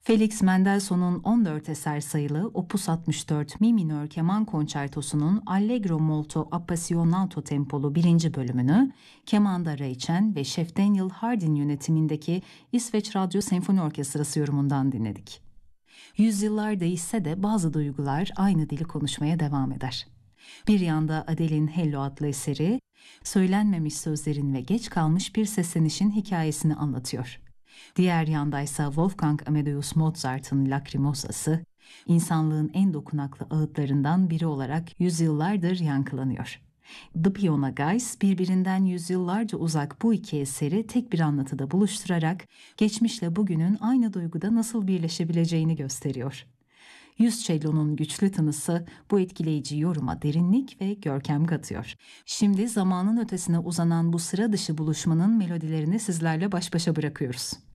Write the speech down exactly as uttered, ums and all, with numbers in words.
Felix Mendelssohn'un on dört eser sayılı Opus altmış dört Mi minör keman konçertosunun Allegro molto appassionato tempolu birinci bölümünü kemanda Ray Chen ve Şef Daniel Hardin yönetimindeki İsveç Radyo Senfoni Orkestrası yorumundan dinledik. Yüzyıllar değişse de bazı duygular aynı dili konuşmaya devam eder. Bir yanda Adele'in Hello adlı eseri, söylenmemiş sözlerin ve geç kalmış bir seslenişin hikayesini anlatıyor. Diğer yandaysa Wolfgang Amadeus Mozart'ın Lacrimosa'sı, insanlığın en dokunaklı ağıtlarından biri olarak yüzyıllardır yankılanıyor. The Piano Guys, birbirinden yüzyıllarca uzak bu iki eseri tek bir anlatıda buluşturarak geçmişle bugünün aynı duyguda nasıl birleşebileceğini gösteriyor. Yüz cello'nun güçlü tınısı bu etkileyici yoruma derinlik ve görkem katıyor. Şimdi zamanın ötesine uzanan bu sıra dışı buluşmanın melodilerini sizlerle baş başa bırakıyoruz.